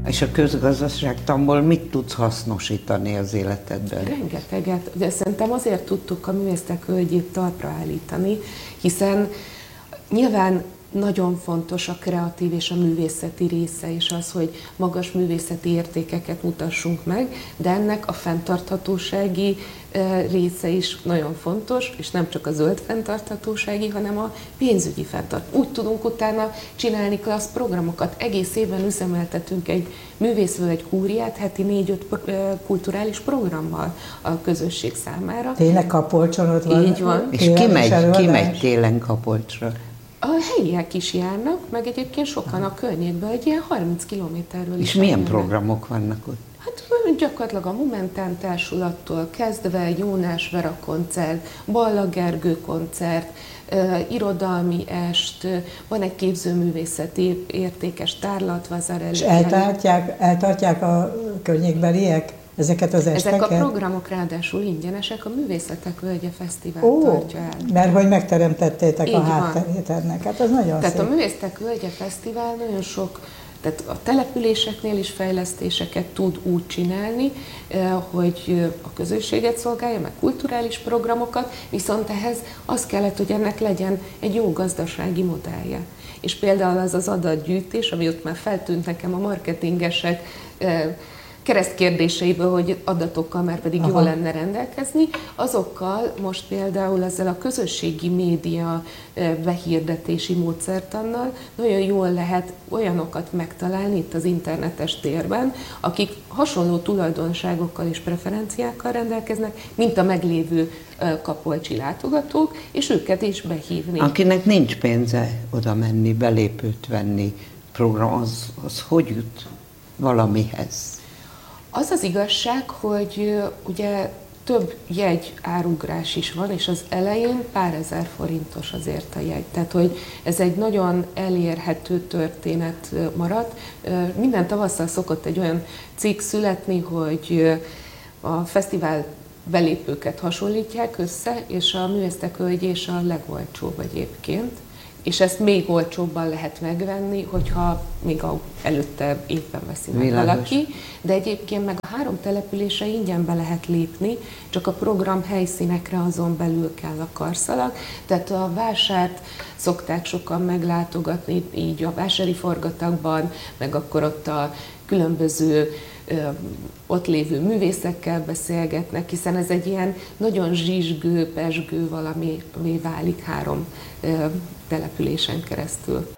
És a közgazdaságtanból mit tudsz hasznosítani az életedben? Rengeteget, de szerintem azért tudtuk a Művészek Völgyét talpra állítani, hiszen nyilván nagyon fontos a kreatív és a művészeti része is az, hogy magas művészeti értékeket mutassunk meg, de ennek a fenntarthatósági része is nagyon fontos, és nem csak a zöld fenntarthatósági, hanem a pénzügyi fenntarthatósági. Úgy tudunk utána csinálni klassz programokat. Egész évben üzemeltetünk egy művészvölgy kúriát heti 4-5 kulturális programmal a közösség számára. Tényleg Kapolcson ott van? Így van. És ki megy télen Kapolcsra? A helyiek is járnak, meg egyébként sokan a környékből, egy ilyen 30 kilométerről is. És milyen jönnek. programok vannak ott? Hát gyakorlatilag a Momentán Társulattól kezdve Jónás Vera koncert, Balla Gergő koncert, irodalmi est, van egy képzőművészeti értékes tárlat, Vazarelli. És eltartják a környékbeliek ezeket az esteket? Ezek a programok ráadásul ingyenesek, a Művészetek Völgye Fesztivál tartja el. Mert hogy megteremtettétek a Így hátterét ennek, hát az nagyon Tehát szép. a Művészetek Völgye Fesztivál nagyon sok, tehát a településeknél is fejlesztéseket tud úgy csinálni, hogy a közösséget szolgálja, meg kulturális programokat, viszont ehhez az kellett, hogy ennek legyen egy jó gazdasági modellje. És például az az adatgyűjtés, ami ott már feltűnt nekem a marketingesek keresztkérdéseiből, hogy adatokkal már pedig jól lenne rendelkezni, azokkal most például ezzel a közösségi média behirdetési módszertannal nagyon jól lehet olyanokat megtalálni itt az internetes térben, akik hasonló tulajdonságokkal és preferenciákkal rendelkeznek, mint a meglévő kapolcsi látogatók, és őket is behívni. Akinek nincs pénze oda menni, belépőt venni, program, az hogy jut valamihez? Az az igazság, hogy ugye több jegy árugrás is van, és az elején pár ezer forintos azért a jegy. Tehát, hogy ez egy nagyon elérhető történet maradt. Minden tavasszal szokott egy olyan cikk születni, hogy a fesztivál belépőket hasonlítják össze, és a Művészek Völgyés a legolcsóbb egyébként. És ezt még olcsóbban lehet megvenni, hogyha még előtte évben veszi meg valaki. De egyébként meg a 3 településre ingyen be lehet lépni, csak a program helyszínekre azon belül kell a karszalag. Tehát a vásárt szokták sokan meglátogatni, így a vásári forgatagban, meg akkor ott a különböző ott lévő művészekkel beszélgetnek, hiszen ez egy ilyen nagyon zsizsgő, pezsgő valami válik 3 településen keresztül.